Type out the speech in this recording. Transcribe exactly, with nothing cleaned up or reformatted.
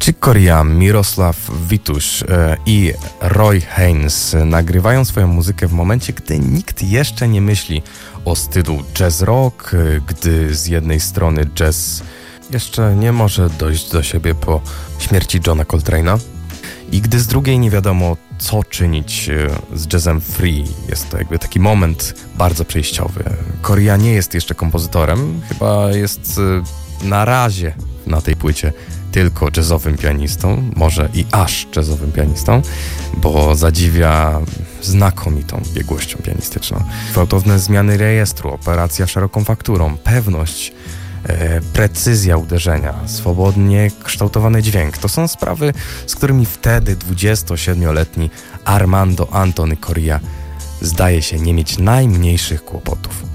Chick Corea, Mirosław Witusz i Roy Haynes nagrywają swoją muzykę w momencie, gdy nikt jeszcze nie myśli o stylu jazz rock, gdy z jednej strony jazz jeszcze nie może dojść do siebie po śmierci Johna Coltrane'a i gdy z drugiej nie wiadomo, co czynić z jazzem free. Jest to jakby taki moment bardzo przejściowy. Corea nie jest jeszcze kompozytorem, chyba jest na razie na tej płycie tylko jazzowym pianistą, może i aż jazzowym pianistą, bo zadziwia znakomitą biegłością pianistyczną. Gwałtowne zmiany rejestru, operacja szeroką fakturą, pewność, e, precyzja uderzenia, swobodnie kształtowany dźwięk. To są sprawy, z którymi wtedy dwudziestosiedmioletni Armando Anthony Corea zdaje się nie mieć najmniejszych kłopotów.